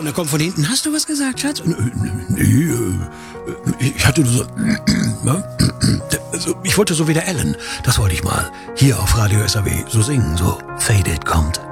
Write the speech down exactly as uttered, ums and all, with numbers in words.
und er kommt von hinten. Hast du was gesagt, Schatz? Nee, ich hatte nur so... Also, ich wollte so wie der Alan. Das wollte ich mal. Hier auf Radio S A W so singen, so Faded kommt.